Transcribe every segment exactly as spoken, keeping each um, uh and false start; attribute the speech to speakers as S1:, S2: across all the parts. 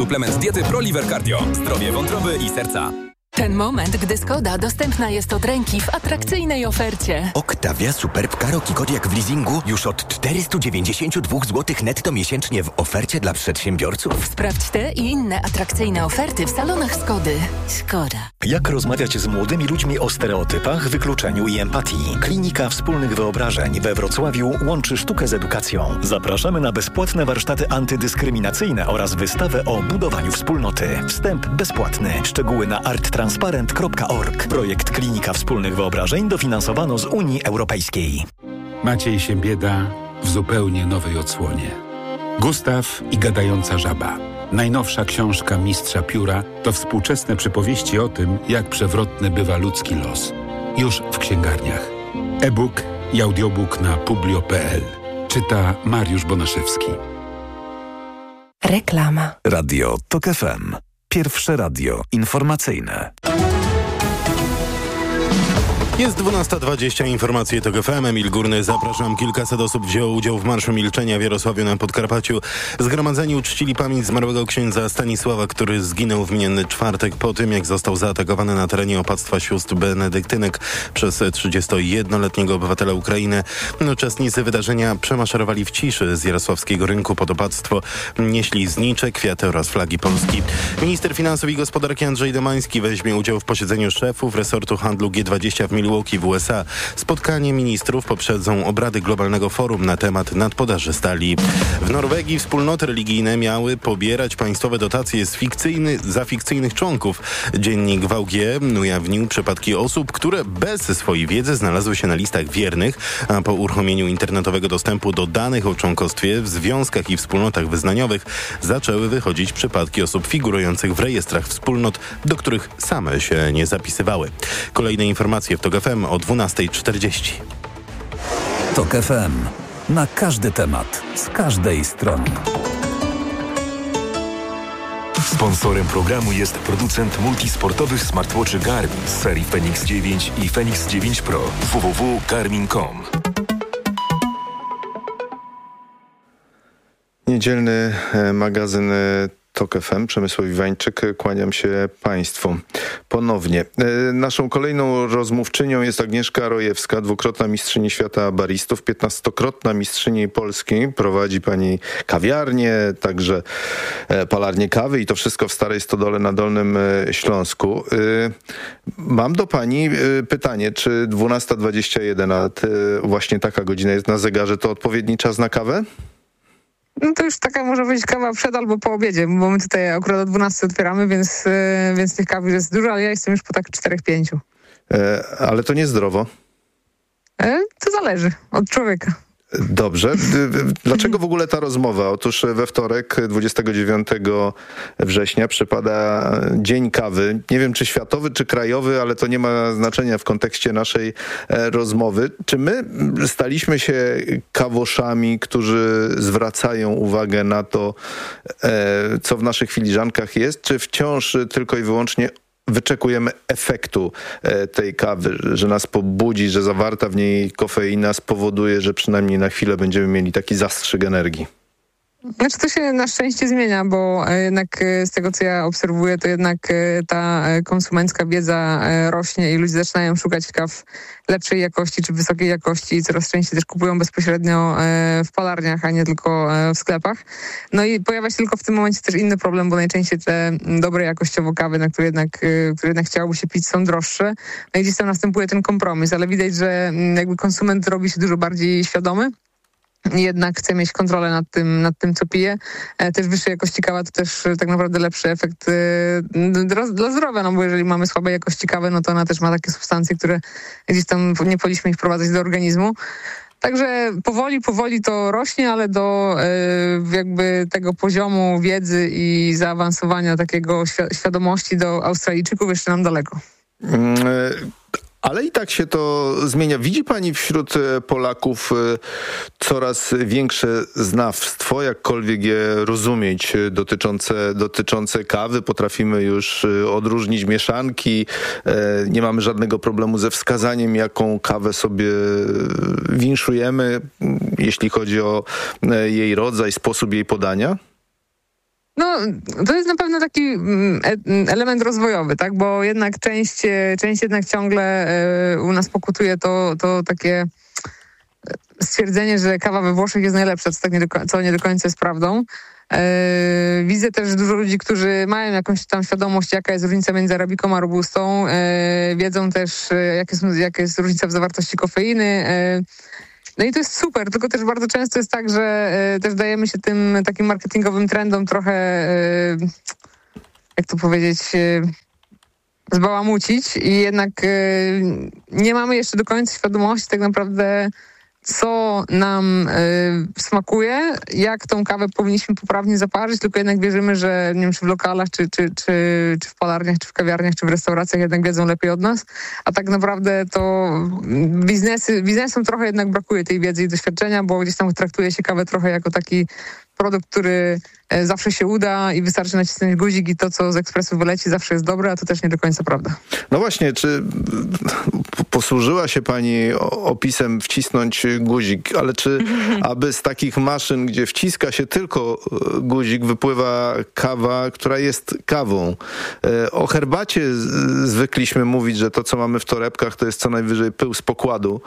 S1: Suplement diety ProLiver Cardio. Zdrowie wątroby i serca.
S2: Ten moment, gdy Skoda dostępna jest od ręki w atrakcyjnej ofercie.
S3: Octavia Superb Karoki Kodiaq w leasingu już od czterysta dziewięćdziesiąt dwa złotych netto miesięcznie w ofercie dla przedsiębiorców.
S2: Sprawdź te i inne atrakcyjne oferty w salonach Skody. Skoda.
S4: Jak rozmawiać z młodymi ludźmi o stereotypach, wykluczeniu i empatii? Klinika Wspólnych Wyobrażeń we Wrocławiu łączy sztukę z edukacją. Zapraszamy na bezpłatne warsztaty antydyskryminacyjne oraz wystawę o budowaniu wspólnoty. Wstęp bezpłatny. Szczegóły na art transparent kropka org. Projekt Klinika Wspólnych Wyobrażeń dofinansowano z Unii Europejskiej.
S5: Maciej Siembieda w zupełnie nowej odsłonie. Gustaw i gadająca żaba. Najnowsza książka mistrza pióra to współczesne przypowieści o tym, jak przewrotny bywa ludzki los. Już w księgarniach. E-book i audiobook na publio kropka p l. Czyta Mariusz Bonaszewski.
S2: Reklama.
S6: Radio Tok F M. Pierwsze radio informacyjne.
S7: Jest dwunasta dwadzieścia, informacje Tok F M. Emil Górny, zapraszam. Kilkaset osób wzięło udział w Marszu Milczenia w Jarosławiu na Podkarpaciu. Zgromadzeni uczcili pamięć zmarłego księdza Stanisława, który zginął w miniony czwartek po tym, jak został zaatakowany na terenie opactwa sióstr benedyktynek przez trzydziestojednoletniego obywatela Ukrainy. Uczestnicy wydarzenia przemaszerowali w ciszy z jarosławskiego rynku pod opactwo. Nieśli znicze, kwiaty oraz flagi Polski. Minister finansów i gospodarki Andrzej Domański weźmie udział w posiedzeniu szefów resortu handlu G dwadzieścia w Milwaukee w U S A. Spotkanie ministrów poprzedzą obrady globalnego forum na temat nadpodaży stali. W Norwegii wspólnoty religijne miały pobierać państwowe dotacje z fikcyjny, za fikcyjnych członków. Dziennik V G ujawnił przypadki osób, które bez swojej wiedzy znalazły się na listach wiernych, a po uruchomieniu internetowego dostępu do danych o członkostwie w związkach i wspólnotach wyznaniowych zaczęły wychodzić przypadki osób figurujących w rejestrach wspólnot, do których same się nie zapisywały. Kolejne informacje w Tok F M o dwunasta czterdzieści.
S6: Tok F M. Na każdy temat, z każdej strony.
S8: Sponsorem programu jest producent multisportowych smartwatchy Garmin z serii Fenix dziewięć i Fenix dziewięć Pro. w w w kropka garmin kropka com.
S9: Niedzielny magazyn Tok F M, Przemysław Iwańczyk, kłaniam się Państwu ponownie. Naszą kolejną rozmówczynią jest Agnieszka Rojewska, dwukrotna mistrzyni świata baristów, piętnastokrotna mistrzyni Polski. Prowadzi pani kawiarnię, także palarnię kawy i to wszystko w Starej Stodole na Dolnym Śląsku. Mam do pani pytanie, czy dwunasta dwadzieścia jeden, a właśnie taka godzina jest na zegarze, to odpowiedni czas na kawę?
S10: No to już taka może być kawa przed albo po obiedzie, bo my tutaj akurat o dwunastej otwieramy, więc, więc tych kaw jest dużo, ale ja jestem już po tak czterech pięciu.
S9: E, ale to niezdrowo.
S10: E, to zależy od człowieka.
S9: Dobrze. Dlaczego w ogóle ta rozmowa? Otóż we wtorek, dwudziestego dziewiątego września, przypada Dzień Kawy. Nie wiem, czy światowy, czy krajowy, ale to nie ma znaczenia w kontekście naszej rozmowy. Czy my staliśmy się kawoszami, którzy zwracają uwagę na to, co w naszych filiżankach jest, czy wciąż tylko i wyłącznie wyczekujemy efektu tej kawy, że nas pobudzi, że zawarta w niej kofeina spowoduje, że przynajmniej na chwilę będziemy mieli taki zastrzyk energii?
S10: Znaczy to się na szczęście zmienia, bo jednak z tego, co ja obserwuję, to jednak ta konsumencka wiedza rośnie i ludzie zaczynają szukać kaw lepszej jakości czy wysokiej jakości i coraz częściej też kupują bezpośrednio w palarniach, a nie tylko w sklepach. No i pojawia się tylko w tym momencie też inny problem, bo najczęściej te dobre jakościowo kawy, na które jednak, które jednak chciałoby się pić, są droższe. No i gdzieś tam następuje ten kompromis, ale widać, że jakby konsument robi się dużo bardziej świadomy. Jednak chce mieć kontrolę nad tym, nad tym, co pije. Też wyższej jakości kawa to też tak naprawdę lepszy efekt dla zdrowia, no bo jeżeli mamy słabej jakości kawę, no to ona też ma takie substancje, które gdzieś tam nie powinniśmy ich wprowadzać do organizmu. Także powoli, powoli to rośnie, ale do jakby tego poziomu wiedzy i zaawansowania takiego świadomości do Australijczyków jeszcze nam daleko.
S9: Ale i tak się to zmienia. Widzi pani wśród Polaków coraz większe znawstwo, jakkolwiek je rozumieć, dotyczące, dotyczące kawy. Potrafimy już odróżnić mieszanki. Nie mamy żadnego problemu ze wskazaniem, jaką kawę sobie winszujemy, jeśli chodzi o jej rodzaj, sposób jej podania.
S10: No, to jest na pewno taki element rozwojowy, tak, bo jednak część, część jednak ciągle u nas pokutuje to, to takie stwierdzenie, że kawa we Włoszech jest najlepsza, co, tak nie, do, co nie do końca jest prawdą. Yy, widzę też dużo ludzi, którzy mają jakąś tam świadomość, jaka jest różnica między arabiką a robustą. Yy, wiedzą też, yy, jak jest, jaka jest różnica w zawartości kofeiny. Yy, no i to jest super, tylko też bardzo często jest tak, że yy, też dajemy się tym takim marketingowym trendom trochę, yy, jak to powiedzieć, yy, zbałamucić i jednak yy, nie mamy jeszcze do końca świadomości tak naprawdę, co nam y, smakuje, jak tą kawę powinniśmy poprawnie zaparzyć, tylko jednak wierzymy, że nie wiem, czy w lokalach, czy, czy, czy, czy w palarniach, czy w kawiarniach, czy w restauracjach jednak wiedzą lepiej od nas, a tak naprawdę to biznesy, biznesom trochę jednak brakuje tej wiedzy i doświadczenia, bo gdzieś tam traktuje się kawę trochę jako taki produkt, który zawsze się uda i wystarczy nacisnąć guzik i to, co z ekspresu wyleci, zawsze jest dobre, a to też nie do końca prawda.
S9: No właśnie, czy posłużyła się pani opisem wcisnąć guzik, ale czy aby z takich maszyn, gdzie wciska się tylko guzik, wypływa kawa, która jest kawą? O herbacie zwykliśmy mówić, że to, co mamy w torebkach, to jest co najwyżej pył z pokładu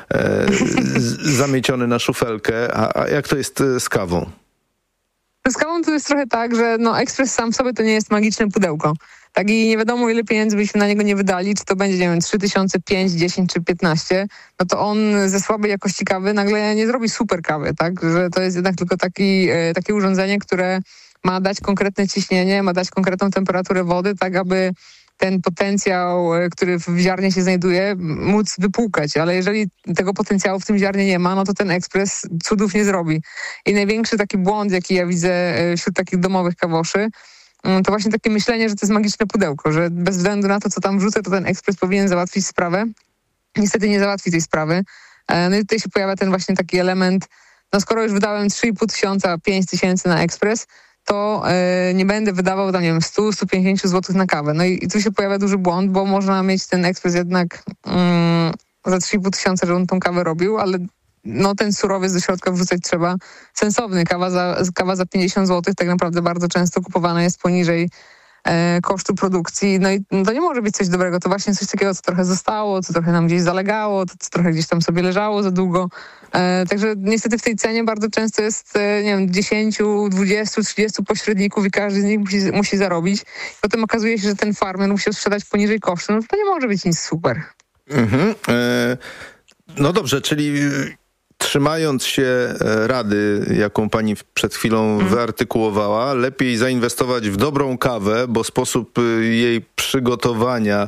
S9: zamieciony na szufelkę, a jak to jest z kawą?
S10: Z kawą to jest trochę tak, że no ekspres sam w sobie to nie jest magiczne pudełko. Tak i nie wiadomo, ile pieniędzy byśmy na niego nie wydali, czy to będzie, nie wiem, trzy tysiące, pięć, dziesięć czy piętnaście, no to on ze słabej jakości kawy nagle nie zrobi super kawy, tak? Że to jest jednak tylko taki, takie urządzenie, które ma dać konkretne ciśnienie, ma dać konkretną temperaturę wody, tak aby ten potencjał, który w ziarnie się znajduje, móc wypłukać. Ale jeżeli tego potencjału w tym ziarnie nie ma, no to ten ekspres cudów nie zrobi. I największy taki błąd, jaki ja widzę wśród takich domowych kawoszy, to właśnie takie myślenie, że to jest magiczne pudełko, że bez względu na to, co tam wrzucę, to ten ekspres powinien załatwić sprawę. Niestety nie załatwi tej sprawy. No i tutaj się pojawia ten właśnie taki element, no skoro już wydałem trzy i pół tysiąca, pięć tysięcy na ekspres, to y, nie będę wydawał tam, nie wiem, sto do stu pięćdziesięciu złotych na kawę. No i, i tu się pojawia duży błąd, bo można mieć ten ekspres jednak mm, za trzy i pół tysiąca, żeby on tą kawę robił, ale no ten surowiec do środka wrzucać trzeba sensowny. Kawa za, kawa za pięćdziesiąt złotych tak naprawdę bardzo często kupowana jest poniżej e, kosztu produkcji. No i no to nie może być coś dobrego. To właśnie coś takiego, co trochę zostało, co trochę nam gdzieś zalegało, to co trochę gdzieś tam sobie leżało za długo. E, także niestety w tej cenie bardzo często jest, e, nie wiem, dziesięć, dwadzieścia, trzydzieści pośredników i każdy z nich musi, musi zarobić. Potem okazuje się, że ten farmer musi sprzedać poniżej kosztu. No to nie może być nic super.
S9: Mhm. E, no dobrze, czyli trzymając się rady, jaką pani przed chwilą hmm. wyartykułowała, lepiej zainwestować w dobrą kawę, bo sposób jej przygotowania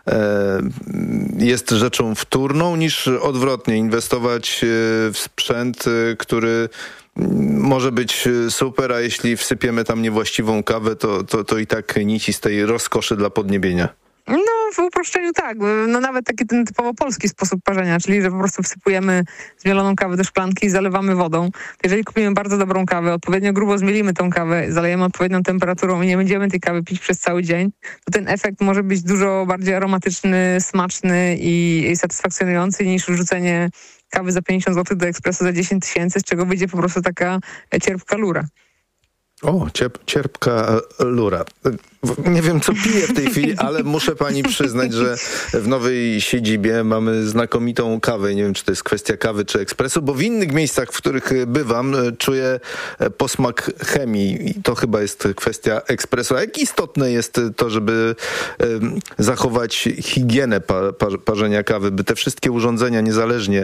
S9: jest rzeczą wtórną, niż odwrotnie inwestować w sprzęt, który może być super, a jeśli wsypiemy tam niewłaściwą kawę, to, to, to i tak nici z tej rozkoszy dla podniebienia.
S10: No, w uproszczeniu tak. No nawet taki ten typowo polski sposób parzenia, czyli że po prostu wsypujemy zmieloną kawę do szklanki i zalewamy wodą. Jeżeli kupimy bardzo dobrą kawę, odpowiednio grubo zmielimy tą kawę, zalejemy odpowiednią temperaturą i nie będziemy tej kawy pić przez cały dzień, to ten efekt może być dużo bardziej aromatyczny, smaczny i, i satysfakcjonujący niż wrzucenie kawy za pięćdziesiąt złotych do ekspresu za dziesięć tysięcy, z czego wyjdzie po prostu taka cierpka lura.
S9: O, ciep, cierpka lura. Nie wiem, co piję w tej chwili, ale muszę pani przyznać, że w nowej siedzibie mamy znakomitą kawę. Nie wiem, czy to jest kwestia kawy czy ekspresu, bo w innych miejscach, w których bywam, czuję posmak chemii i to chyba jest kwestia ekspresu. A jak istotne jest to, żeby zachować higienę pa, pa, parzenia kawy, by te wszystkie urządzenia niezależnie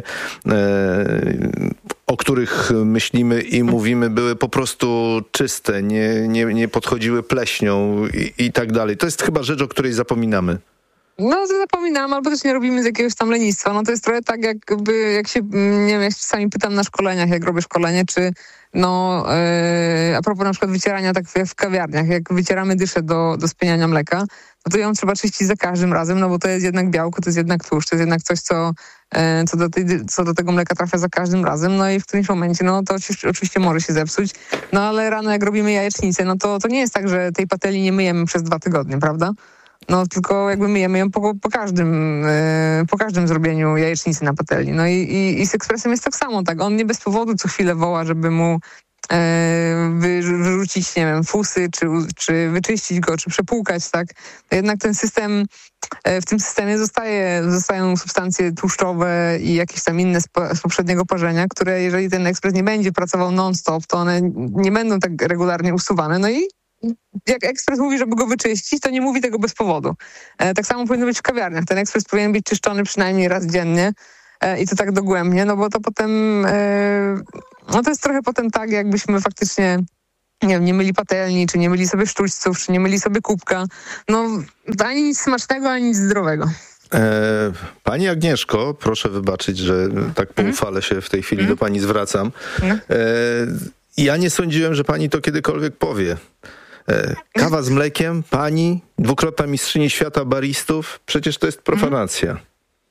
S9: o których myślimy i mówimy, były po prostu czyste, nie, nie, nie podchodziły pleśnią i, i tak dalej. To jest chyba rzecz, o której zapominamy.
S10: No, to zapominamy, albo też nie robimy z jakiegoś tam lenistwa. No to jest trochę tak, jakby, jak się, nie wiem, ja się czasami pytam na szkoleniach, jak robię szkolenie, czy no, yy, a propos na przykład wycierania tak jak w kawiarniach, jak wycieramy dyszę do, do spieniania mleka, no to ją trzeba czyścić za każdym razem, no bo to jest jednak białko, to jest jednak tłuszcz, to jest jednak coś, co, yy, co, do tej, co do tego mleka trafia za każdym razem, no i w którymś momencie, no to oczywiście, oczywiście może się zepsuć, no ale rano jak robimy jajecznicę, no to, to nie jest tak, że tej patelni nie myjemy przez dwa tygodnie, prawda? No tylko jakby myjemy ją po, po każdym yy, po każdym zrobieniu jajecznicy na patelni. No i, i, i z ekspresem jest tak samo, tak? On nie bez powodu co chwilę woła, żeby mu wyrzucić, nie wiem, fusy, czy, czy wyczyścić go, czy przepłukać, tak, to jednak ten system, w tym systemie zostaje, zostają substancje tłuszczowe i jakieś tam inne z, z poprzedniego parzenia, które jeżeli ten ekspres nie będzie pracował non-stop, to one nie będą tak regularnie usuwane. No i jak ekspres mówi, żeby go wyczyścić, to nie mówi tego bez powodu. Tak samo powinno być w kawiarniach. Ten ekspres powinien być czyszczony przynajmniej raz dziennie, i to tak dogłębnie, no bo to potem, no to jest trochę potem tak, jakbyśmy faktycznie, nie wiem, nie myli patelni, czy nie myli sobie sztućców, czy nie myli sobie kubka. No, ani nic smacznego, ani nic zdrowego.
S9: E, pani Agnieszko, proszę wybaczyć, że tak poufale się w tej chwili mm. do pani zwracam. E, ja nie sądziłem, że pani to kiedykolwiek powie. E, kawa z mlekiem, pani, dwukrotna mistrzyni świata baristów, przecież to jest profanacja. Mm.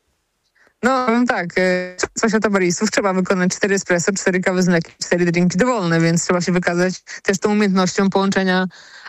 S10: No tak, co świata baristów trzeba wykonać cztery espresso, cztery kawy z mlekiem, cztery drinki dowolne, więc trzeba się wykazać też tą umiejętnością połączenia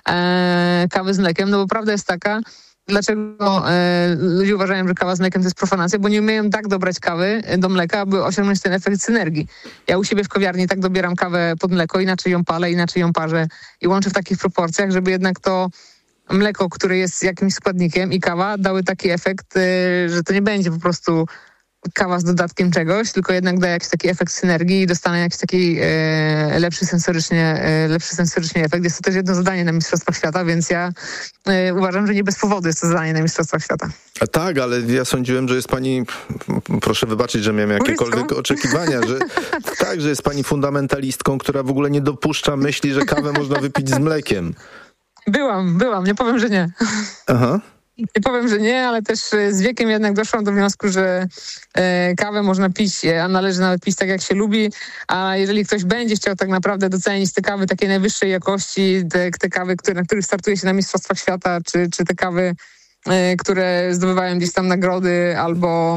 S10: e, kawy z mlekiem, no bo prawda jest taka, dlaczego e, ludzie uważają, że kawa z mlekiem to jest profanacja, bo nie umieją tak dobrać kawy do mleka, aby osiągnąć ten efekt synergii. Ja u siebie w kawiarni tak dobieram kawę pod mleko, inaczej ją palę, inaczej ją parzę i łączę w takich proporcjach, żeby jednak to mleko, które jest jakimś składnikiem i kawa dały taki efekt, e, że to nie będzie po prostu kawa z dodatkiem czegoś, tylko jednak da jakiś taki efekt synergii i dostanę jakiś taki e, lepszy sensorycznie e, lepszy sensorycznie efekt. Jest to też jedno zadanie na Mistrzostwach Świata, więc ja e, uważam, że nie bez powodu jest to zadanie na Mistrzostwach Świata.
S9: A tak, ale ja sądziłem, że jest pani, proszę wybaczyć, że miałem jakiekolwiek Purystką? oczekiwania, że tak, że jest pani fundamentalistką, która w ogóle nie dopuszcza myśli, że kawę można wypić z mlekiem.
S10: Byłam, byłam, nie powiem, że nie.
S9: Aha.
S10: Nie powiem, że nie, ale też z wiekiem jednak doszłam do wniosku, że e, kawę można pić, a należy nawet pić tak, jak się lubi, a jeżeli ktoś będzie chciał tak naprawdę docenić te kawy takiej najwyższej jakości, te, te kawy, które, na których startuje się na Mistrzostwach Świata, czy, czy te kawy, e, które zdobywają gdzieś tam nagrody albo,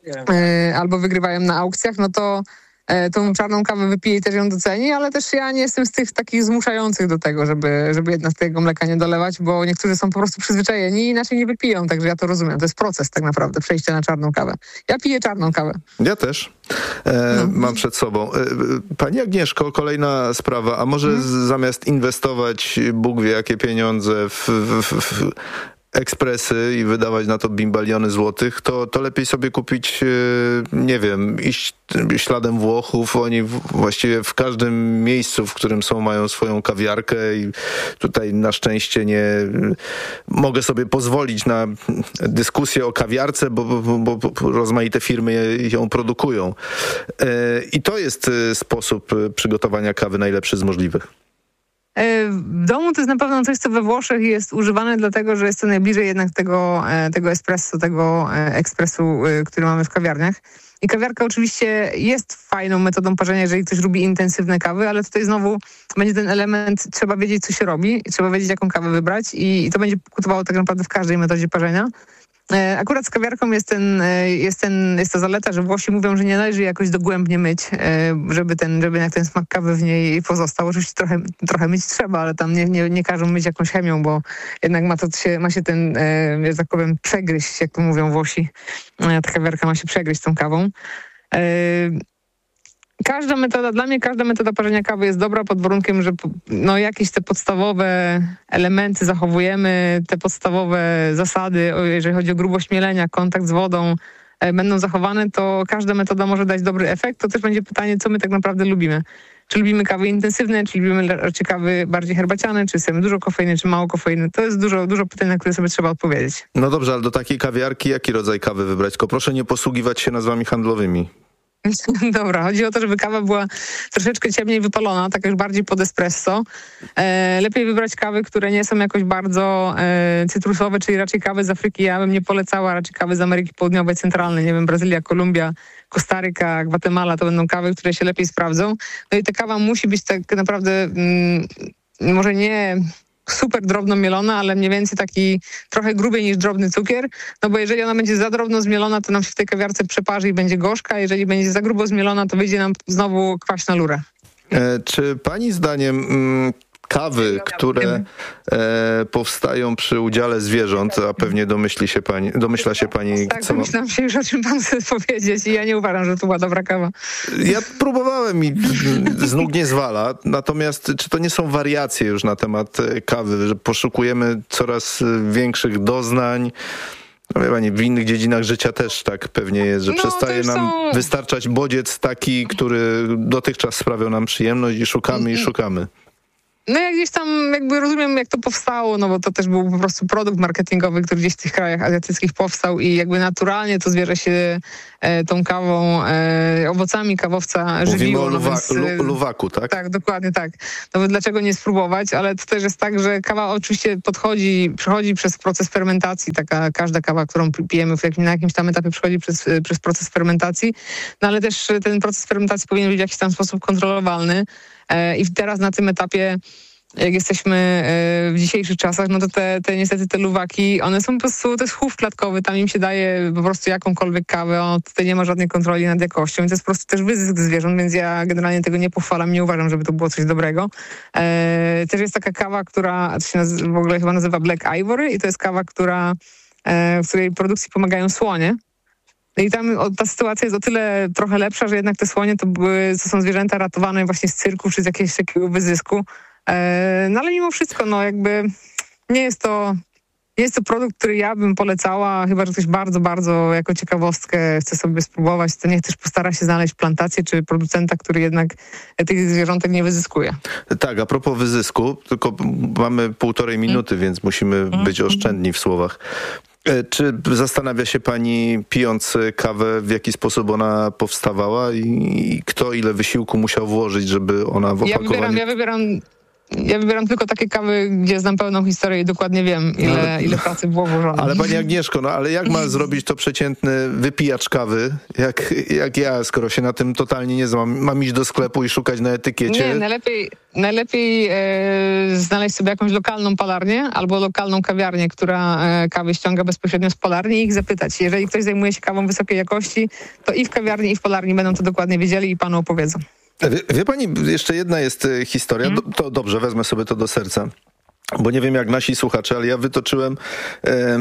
S10: e, albo wygrywają na aukcjach, no to tą czarną kawę wypije i też ją doceni, ale też ja nie jestem z tych takich zmuszających do tego, żeby, żeby jednak tego mleka nie dolewać, bo niektórzy są po prostu przyzwyczajeni i inaczej nie wypiją, także ja to rozumiem. To jest proces tak naprawdę, przejście na czarną kawę. Ja piję czarną kawę.
S9: Ja też. E, no. Mam przed sobą. E, Pani Agnieszko, kolejna sprawa, a może hmm. z, zamiast inwestować Bóg wie jakie pieniądze w, w, w ekspresy i wydawać na to bimbaliony złotych, to, to lepiej sobie kupić, nie wiem, iść śladem Włochów. Oni właściwie w każdym miejscu, w którym są, mają swoją kawiarkę i tutaj na szczęście nie mogę sobie pozwolić na dyskusję o kawiarce, bo, bo, bo rozmaite firmy ją produkują. I to jest sposób przygotowania kawy najlepszy z możliwych.
S10: W domu to jest na pewno coś, co we Włoszech jest używane, dlatego że jest to najbliżej jednak tego, tego espresso, tego ekspresu, który mamy w kawiarniach. I kawiarka oczywiście jest fajną metodą parzenia, jeżeli ktoś lubi intensywne kawy, ale tutaj znowu będzie ten element, trzeba wiedzieć, co się robi, trzeba wiedzieć, jaką kawę wybrać i, i to będzie kutowało tak naprawdę w każdej metodzie parzenia. Akurat z kawiarką jest, ten, jest, ten, jest ta zaleta, że Włosi mówią, że nie należy jakoś dogłębnie myć, żeby ten, żeby jak ten smak kawy w niej pozostał. Oczywiście trochę, trochę myć trzeba, ale tam nie, nie, nie każą myć jakąś chemią, bo jednak ma, to się, ma się ten, że tak powiem, przegryźć, jak to mówią Włosi. Ta kawiarka ma się przegryźć tą kawą. Każda metoda, dla mnie każda metoda parzenia kawy jest dobra pod warunkiem, że no, jakieś te podstawowe elementy zachowujemy, te podstawowe zasady, jeżeli chodzi o grubość mielenia, kontakt z wodą, e, będą zachowane, to każda metoda może dać dobry efekt. To też będzie pytanie, co my tak naprawdę lubimy. Czy lubimy kawy intensywne, czy lubimy raczej kawy bardziej herbaciane, czy chcemy dużo kofeiny, czy mało kofeiny. To jest dużo, dużo pytań, na które sobie trzeba odpowiedzieć.
S9: No dobrze, ale do takiej kawiarki jaki rodzaj kawy wybrać? Tylko proszę nie posługiwać się nazwami handlowymi.
S10: Dobra, chodzi o to, żeby kawa była troszeczkę ciemniej wypalona, tak już bardziej pod espresso. E, lepiej wybrać kawy, które nie są jakoś bardzo e, cytrusowe, czyli raczej kawy z Afryki. Ja bym nie polecała raczej kawy z Ameryki Południowej, Centralnej, nie wiem, Brazylia, Kolumbia, Kostaryka, Gwatemala, to będą kawy, które się lepiej sprawdzą. No i ta kawa musi być tak naprawdę mm, może nie super drobno mielona, ale mniej więcej taki trochę grubiej niż drobny cukier, no bo jeżeli ona będzie za drobno zmielona, to nam się w tej kawiarce przeparzy i będzie gorzka, a jeżeli będzie za grubo zmielona, to wyjdzie nam znowu kwaśna lura.
S9: E, czy pani zdaniem mm, kawy, które e, powstają przy udziale zwierząt, a pewnie domyśli się pani, domyśla się pani...
S10: Tak,
S9: co
S10: myślałam się już, o czym pan chce powiedzieć i ja nie uważam, że to była dobra kawa.
S9: Ja próbowałem i z nóg nie zwala, natomiast czy to nie są wariacje już na temat kawy, że poszukujemy coraz większych doznań? No wie pani, w innych dziedzinach życia też tak pewnie jest, że
S10: no,
S9: przestaje nam
S10: są...
S9: wystarczać bodziec taki, który dotychczas sprawiał nam przyjemność i szukamy i szukamy.
S10: No ja gdzieś tam jakby rozumiem, jak to powstało, no bo to też był po prostu produkt marketingowy, który gdzieś w tych krajach azjatyckich powstał i jakby naturalnie to zwierzę się e, tą kawą, e, owocami kawowca
S9: Mówimy
S10: żywiło.
S9: o luwa,
S10: no więc,
S9: lu, luwaku, tak?
S10: Tak, dokładnie tak. No bo dlaczego nie spróbować, ale to też jest tak, że kawa oczywiście podchodzi, przechodzi przez proces fermentacji, taka każda kawa, którą pijemy w jakim, na jakimś tam etapie przechodzi przez, przez proces fermentacji, no ale też ten proces fermentacji powinien być w jakiś tam sposób kontrolowalny. I teraz na tym etapie, jak jesteśmy w dzisiejszych czasach, no to te, te niestety te luwaki, one są po prostu, to jest chów klatkowy, tam im się daje po prostu jakąkolwiek kawę, on tutaj nie ma żadnej kontroli nad jakością, więc to jest po prostu też wyzysk zwierząt, więc ja generalnie tego nie pochwalam, nie uważam, żeby to było coś dobrego. E, też jest taka kawa, która to się nazywa, w ogóle chyba nazywa Black Ivory i to jest kawa, która, e, w której produkcji pomagają słonie. No i tam o, ta sytuacja jest o tyle trochę lepsza, że jednak te słonie to, były, to są zwierzęta ratowane właśnie z cyrku czy z jakiegoś takiego wyzysku. E, no ale mimo wszystko, no jakby nie jest to, nie jest to produkt, który ja bym polecała, chyba że ktoś bardzo, bardzo jako ciekawostkę chce sobie spróbować, to niech też postara się znaleźć plantację czy producenta, który jednak tych zwierzątek nie wyzyskuje.
S9: Tak, a propos wyzysku, tylko mamy półtorej minuty, hmm. więc musimy hmm. być oszczędni w słowach. Czy zastanawia się pani, pijąc kawę, w jaki sposób ona powstawała i, i kto ile wysiłku musiał włożyć, żeby ona w opakowaniu...
S10: Ja wybieram, ja wybieram, ja wybieram tylko takie kawy, gdzie znam pełną historię i dokładnie wiem, ile, ale, ile pracy było włożone.
S9: Ale pani Agnieszko, no ale jak ma zrobić to przeciętny wypijacz kawy, jak, jak ja, skoro się na tym totalnie nie znam? Mam iść do sklepu i szukać na etykiecie?
S10: Nie, najlepiej, najlepiej e, znaleźć sobie jakąś lokalną palarnię albo lokalną kawiarnię, która e, kawy ściąga bezpośrednio z palarni i ich zapytać. Jeżeli ktoś zajmuje się kawą wysokiej jakości, to i w kawiarni, i w palarni będą to dokładnie wiedzieli i panu opowiedzą.
S9: Wie, wie pani, jeszcze jedna jest historia, hmm? do, to dobrze, wezmę sobie to do serca. Bo nie wiem jak nasi słuchacze, ale ja wytoczyłem e,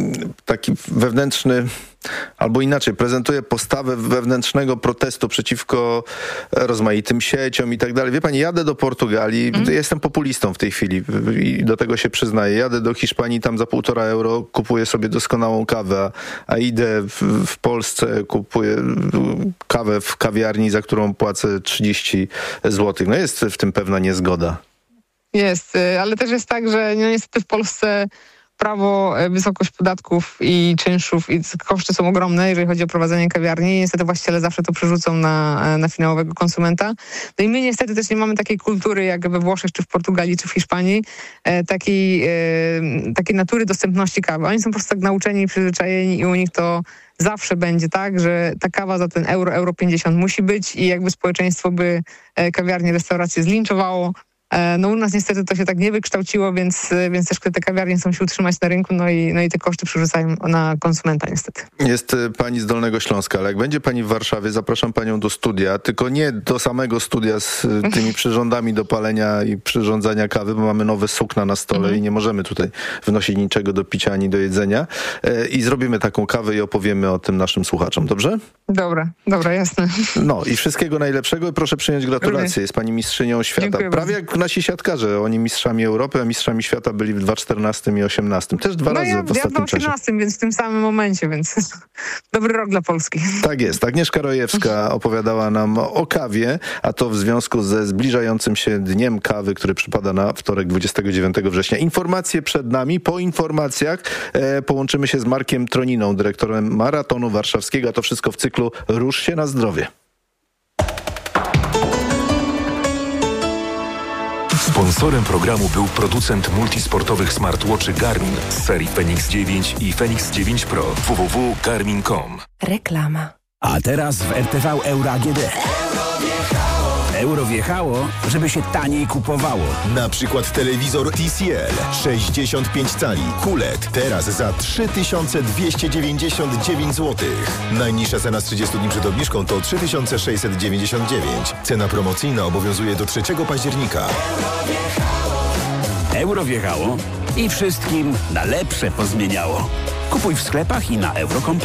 S9: taki wewnętrzny, albo inaczej, prezentuję postawę wewnętrznego protestu przeciwko rozmaitym sieciom i tak dalej. Wie pani, jadę do Portugalii, mm. jestem populistą w tej chwili i do tego się przyznaję. Jadę do Hiszpanii, tam za półtora euro kupuję sobie doskonałą kawę, a, a idę w, w Polsce, kupuję kawę w kawiarni, za którą płacę trzydzieści złotych. No jest w tym pewna niezgoda.
S10: Jest, ale też jest tak, że no niestety w Polsce prawo, wysokość podatków i czynszów i koszty są ogromne, jeżeli chodzi o prowadzenie kawiarni. Niestety właściciele zawsze to przerzucą na, na finałowego konsumenta. No i my niestety też nie mamy takiej kultury jak we Włoszech, czy w Portugalii, czy w Hiszpanii, e, takiej, e, takiej natury dostępności kawy. Oni są po prostu tak nauczeni i przyzwyczajeni i u nich to zawsze będzie tak, że ta kawa za ten euro, euro pięćdziesiąt musi być i jakby społeczeństwo by kawiarnie, restauracje zlinczowało. No u nas niestety to się tak nie wykształciło, więc, więc też te kawiarnie chcą się utrzymać na rynku, no i, no i te koszty przerzucają na konsumenta niestety.
S9: Jest pani z Dolnego Śląska, ale jak będzie pani w Warszawie, zapraszam panią do studia, tylko nie do samego studia z tymi przyrządami do palenia i przyrządzania kawy, bo mamy nowe sukna na stole mhm. i nie możemy tutaj wnosić niczego do picia ani do jedzenia. I zrobimy taką kawę i opowiemy o tym naszym słuchaczom, dobrze?
S10: Dobra, dobra, jasne.
S9: No i wszystkiego najlepszego i proszę przyjąć gratulacje. Jest pani mistrzynią świata.
S10: Dziękuję
S9: Prawie
S10: bardzo.
S9: jak nasi siatkarze, oni mistrzami Europy, a mistrzami świata byli w dwa tysiące czternastym i osiemnastym. Też dwa
S10: no
S9: razy
S10: ja,
S9: w ostatnim
S10: ja w osiemnastym, więc w tym samym momencie, więc dobry rok dla Polski.
S9: Tak jest. Agnieszka Rojewska opowiadała nam o kawie, a to w związku ze zbliżającym się Dniem Kawy, który przypada na wtorek dwudziestego dziewiątego września. Informacje przed nami. Po informacjach e, połączymy się z Markiem Troniną, dyrektorem Maratonu Warszawskiego, a to wszystko w cyklu Rusz się na zdrowie.
S8: Sponsorem programu był producent multisportowych smartwatchy Garmin z serii Fenix dziewięć i Fenix dziewięć Pro. w w w kropka garmin kropka com.
S11: Reklama. A teraz w R T V Euro A G D. Euro wjechało, żeby się taniej kupowało.
S12: Na przykład telewizor T C L sześćdziesiąt pięć cali Q L E D teraz za trzy tysiące dwieście dziewięćdziesiąt dziewięć złotych. Najniższa cena z trzydziestu dni przed obniżką to trzy tysiące sześćset dziewięćdziesiąt dziewięć. Cena promocyjna obowiązuje do trzeciego października.
S11: Euro wjechało i wszystkim na lepsze pozmieniało. Kupuj w sklepach i na euro kropka com.